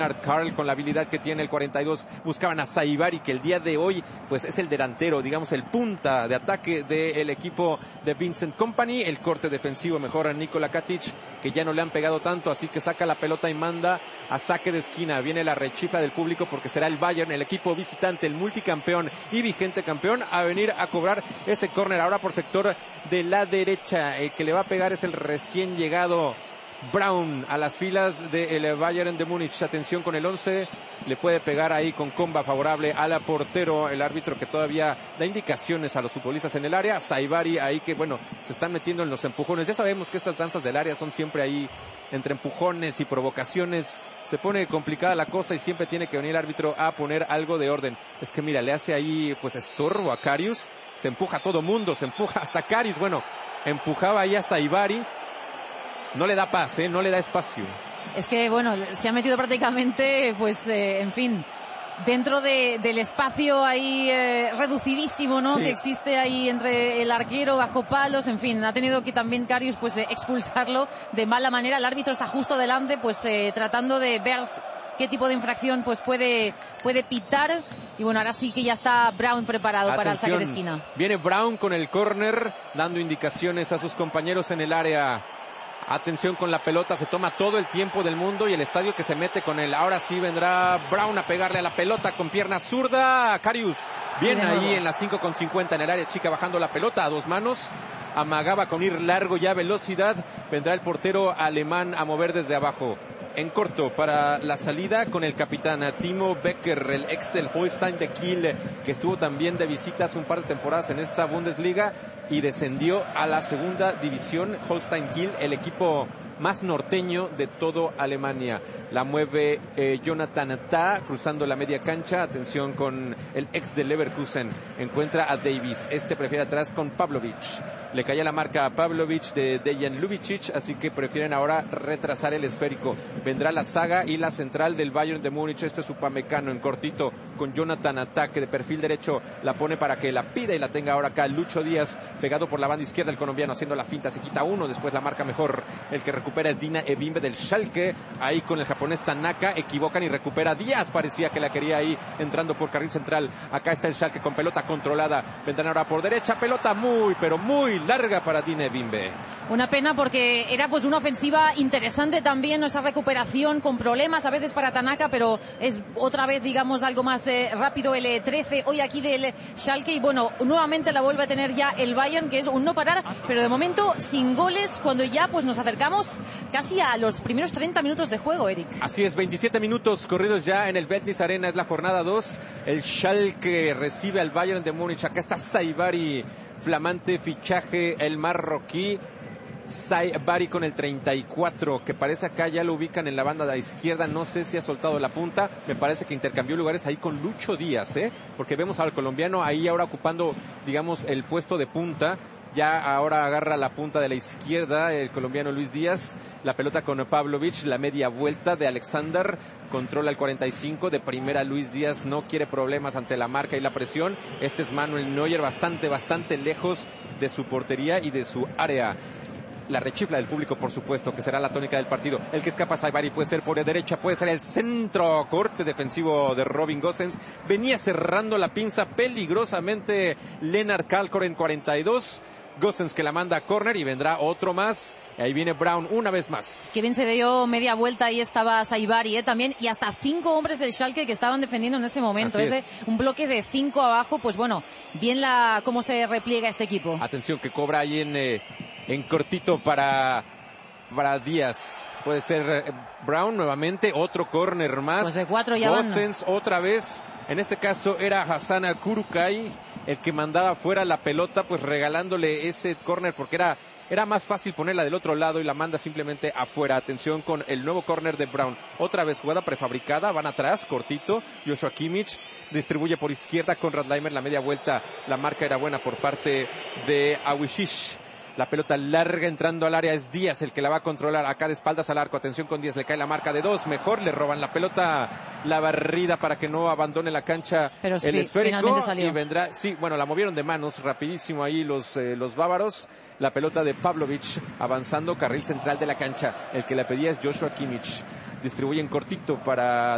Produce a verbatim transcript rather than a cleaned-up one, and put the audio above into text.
Carl, con la habilidad que tiene el cuarenta y dos, buscaban a Saibari, que el día de hoy pues es el delantero, digamos el punta de ataque del equipo de Vincent Kompany. El corte defensivo mejora a Nikola Katic, que ya no le han pegado tanto, así que saca la pelota y manda a saque de esquina. Viene la rechifla del público porque será el Bayern, el equipo visitante, el multicampeón y vigente campeón, a venir a cobrar ese córner ahora por sector de la derecha. El que le va a pegar es el recién llegado Braun a las filas del Bayern de Múnich. Atención con el once, le puede pegar ahí con comba favorable al portero, el árbitro que todavía da indicaciones a los futbolistas en el área. Saibari ahí que bueno, se están metiendo en los empujones. Ya sabemos que estas danzas del área son siempre ahí entre empujones y provocaciones. Se pone complicada la cosa y siempre tiene que venir el árbitro a poner algo de orden. Es que mira, le hace ahí pues estorbo a Karius, se empuja a todo mundo, se empuja hasta Karius. Bueno, empujaba ahí a Saibari. No le da paz, ¿eh? No le da espacio. Es que, bueno, se ha metido prácticamente, pues, eh, en fin, dentro de, del espacio ahí eh, reducidísimo, ¿no? Sí. Que existe ahí entre el arquero, bajo palos, en fin, ha tenido que también Karius, pues, eh, expulsarlo de mala manera. El árbitro está justo delante, pues, eh, tratando de ver qué tipo de infracción, pues, puede, puede pitar. Y bueno, ahora sí que ya está Braun preparado. Atención, para el saque de esquina. Viene Braun con el córner, dando indicaciones a sus compañeros en el área. Atención con la pelota, se toma todo el tiempo del mundo y el estadio que se mete con él. Ahora sí vendrá Braun a pegarle a la pelota con pierna zurda. Karius, bien ahí en la cinco con cincuenta en el área chica, bajando la pelota a dos manos. Amagaba con ir largo ya, velocidad. Vendrá el portero alemán a mover desde abajo. En corto para la salida con el capitán Timo Becker, el ex del Holstein de Kiel, que estuvo también de visita hace un par de temporadas en esta Bundesliga y descendió a la segunda división. Holstein Kiel, el equipo más norteño de todo Alemania. La mueve eh, Jonathan Tah cruzando la media cancha. Atención con el ex de Leverkusen. Encuentra a Davis. Este prefiere atrás con Pavlovic. Le caía la marca a Pavlovic de Dejan Ljubicic, así que prefieren ahora retrasar el esférico. Vendrá la saga y la central del Bayern de Múnich. Este es Upamecano en cortito con Jonathan Tah, que de perfil derecho la pone para que la pida y la tenga ahora acá Lucho Díaz, pegado por la banda izquierda, el colombiano haciendo la finta. Se quita uno, después la marca mejor. El que recupera es Dina Ebimbe del Schalke. Ahí con el japonés Tanaka equivocan y recupera Díaz. Parecía que la quería ahí entrando por carril central. Acá está el Schalke con pelota controlada. Vendrán ahora por derecha. Pelota muy, pero muy larga para Dina Ebimbe. Una pena porque era pues una ofensiva interesante también, esa recuperación con problemas a veces para Tanaka, pero es otra vez, digamos, algo más eh, rápido el trece hoy aquí del Schalke. Y bueno, nuevamente la vuelve a tener ya el Bayern, que es un no parar, pero de momento sin goles, cuando ya pues nos acercamos casi a los primeros treinta minutos de juego, Eric. Así es, veintisiete minutos corridos ya en el Betnis Arena, es la jornada dos. El Schalke recibe al Bayern de Múnich. Acá está Saibari, flamante fichaje, el marroquí. Saibari con el treinta y cuatro, que parece acá ya lo ubican en la banda de la izquierda. No sé si ha soltado la punta. Me parece que intercambió lugares ahí con Lucho Díaz, ¿eh? Porque vemos al colombiano ahí ahora ocupando, digamos, el puesto de punta. Ya ahora agarra la punta de la izquierda el colombiano Luis Díaz. La pelota con Pavlovic, la media vuelta de Alexander. Controla el cuarenta y cinco, de primera Luis Díaz, no quiere problemas ante la marca y la presión. Este es Manuel Neuer, bastante, bastante lejos de su portería y de su área. La rechifla del público, por supuesto, que será la tónica del partido. El que escapa Saibari puede ser por derecha, puede ser el centro, corte defensivo de Robin Gosens. Venía cerrando la pinza peligrosamente Lennart Kalkor en cuarenta y dos. Gosens que la manda a córner y vendrá otro más. Y ahí viene Braun una vez más. Que bien se dio media vuelta, ahí estaba Saibari ¿eh? también, y hasta cinco hombres del Schalke que estaban defendiendo en ese momento. Ese es. Un bloque de cinco abajo, pues bueno, bien la cómo se repliega este equipo. Atención que cobra ahí en, eh, en cortito para, para Díaz. Puede ser eh, Braun nuevamente, otro córner más. Pues de cuatro ya van. Gosens otra vez. En este caso era Hassan Kurukai el que mandaba fuera la pelota, pues regalándole ese córner porque era, era más fácil ponerla del otro lado y la manda simplemente afuera. Atención con el nuevo córner de Braun. Otra vez jugada prefabricada, van atrás, cortito. Joshua Kimmich distribuye por izquierda con Radleimer, la media vuelta. La marca era buena por parte de Awishish. La pelota larga entrando al área, es Díaz el que la va a controlar acá de espaldas al arco. Atención con Díaz, le cae la marca de dos, mejor le roban la pelota, la barrida para que no abandone la cancha. Pero sí, el esférico y vendrá, sí, bueno, la movieron de manos rapidísimo ahí los, eh, los bávaros. La pelota de Pavlovic avanzando, carril central de la cancha. El que la pedía es Joshua Kimmich. Distribuyen cortito para